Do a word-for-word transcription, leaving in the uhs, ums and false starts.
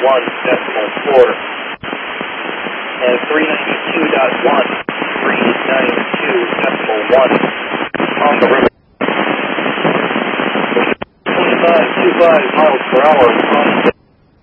one decimal four. And three ninety-two point one, three ninety-two decimal one on the river. twenty-five point two five miles per hour on the